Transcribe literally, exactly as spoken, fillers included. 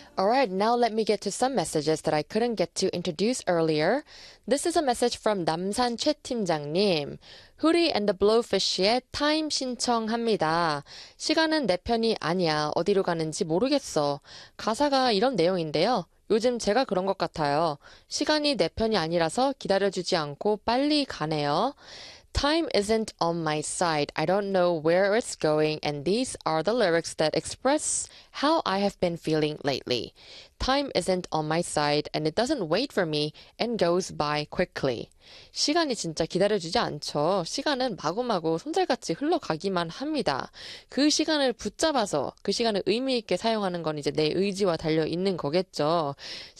Alright, now let me get to some messages that I couldn't get to introduce earlier. This is a message from 남산 최 팀장님. Hootie and the Blowfish의 타임 신청합니다. 시간은 내 편이 아니야. 어디로 가는지 모르겠어. 가사가 이런 내용인데요. 요즘 제가 그런 것 같아요. 시간이 내 편이 아니라서 기다려주지 않고 빨리 가네요. Time isn't on my side. I don't know where it's going, and these are the lyrics that express how I have been feeling lately. Time isn't on my side, and it doesn't wait for me and goes by quickly. 시간이 진짜 기다려주지 않죠. 시간은 마구마구 손살같이 흘러가기만 합니다. 그 시간을 붙잡아서 그 시간을 의미 있게 사용하는 건 이제 내 의지와 달려 있는 거겠죠.